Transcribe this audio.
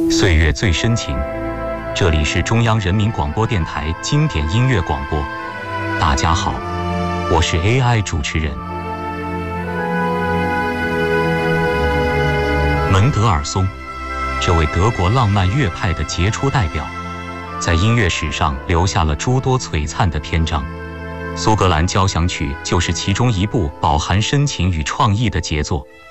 岁月最深情，这里是中央人民广播电台经典音乐广播。大家好，我是 AI 主持人门德尔松。这位德国浪漫乐派的杰出代表，在音乐史上留下了诸多璀璨的篇章。苏格兰交响曲就是其中一部饱含深情与创意的杰作。